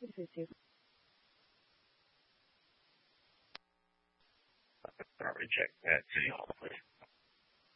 Please receive. Probably check at City Hall, please.